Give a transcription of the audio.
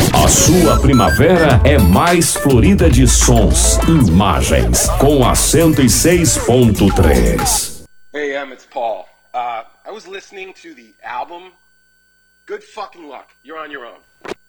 A sua primavera é mais florida de sons e imagens, com a 106.3. Hey, it's Paul. I was listening to the album. Good fucking luck. You're on your own.